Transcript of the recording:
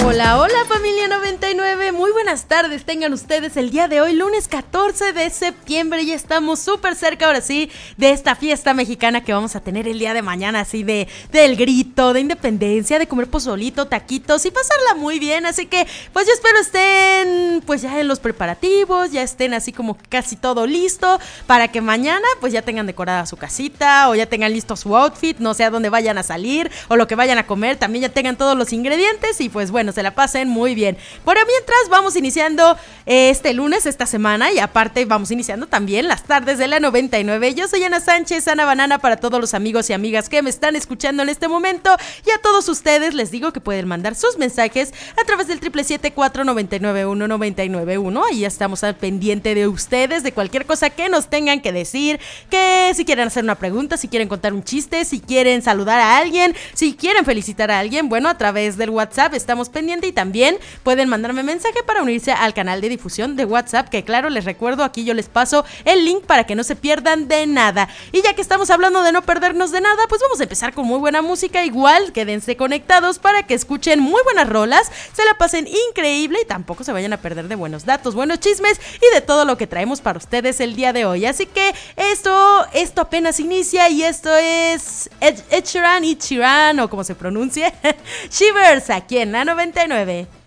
Hola, hola familia 99, muy buenas tardes tengan ustedes el día de hoy, lunes 14 de septiembre, ya estamos súper cerca ahora sí de esta fiesta mexicana que vamos a tener el día de mañana, así del grito, de independencia, de comer pozolito, taquitos y pasarla muy bien, así que pues yo espero estén pues ya en los preparativos, ya estén así como casi todo listo para que mañana pues ya tengan decorada su casita o ya tengan listo su outfit, no sé a dónde vayan a salir o lo que vayan a comer, también ya tengan todos los ingredientes y pues bueno, se la pasen muy bien. Por mientras vamos iniciando este lunes, esta semana, y aparte vamos iniciando también las tardes de la 99. Yo soy Ana Sánchez, Ana Banana, para todos los amigos y amigas que me están escuchando en este momento, y a todos ustedes les digo que pueden mandar sus mensajes a través del 777-499-1991. Ahí estamos al pendiente de ustedes, de cualquier cosa que nos tengan que decir, que si quieren hacer una pregunta, si quieren contar un chiste, si quieren saludar a alguien, si quieren felicitar a alguien, bueno, a través del WhatsApp estamos pendientes, y también pueden mandarme mensaje para unirse al canal de difusión de WhatsApp, que claro, les recuerdo, aquí yo les paso el link para que no se pierdan de nada. Y ya que estamos hablando de no perdernos de nada, pues vamos a empezar con muy buena música. Igual, quédense conectados para que escuchen muy buenas rolas, se la pasen increíble y tampoco se vayan a perder de buenos datos, buenos chismes y de todo lo que traemos para ustedes el día de hoy. Así que esto apenas inicia, y esto es Ed Sheeran, o como se pronuncie, Shivers, aquí en la 99.